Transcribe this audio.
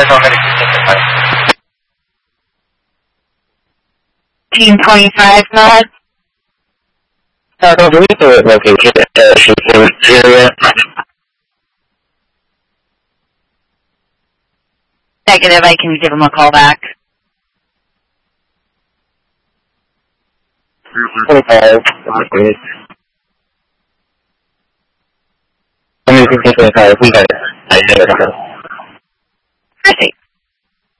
Team 25, Matt. I don't believe the location she's in Syria. Negative, I can give him a call back. 25. I'm going to 25. We got it. I did it. Perfect.